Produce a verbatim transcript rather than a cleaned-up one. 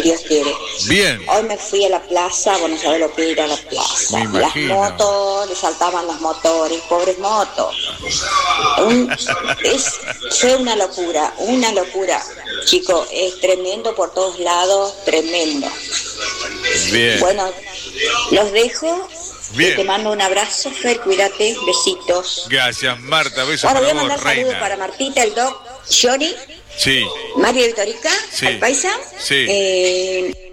Dios quiere. Bien. Hoy me fui a la plaza, bueno, sabés lo que era la plaza. Me Las imagino. motos, le saltaban los motores, pobres motos. Un, es, fue una locura, una locura. Chico, es tremendo por todos lados, tremendo. Bien. Bueno, los dejo. Bien. Te mando un abrazo, Fer, cuídate, besitos. Gracias, Marta, besos Ahora voy para a vos, mandar saludos reina. para Martita, el Doc, Johnny, Sí, Mario Vitorica, Sí. el Paisa, Sí. eh,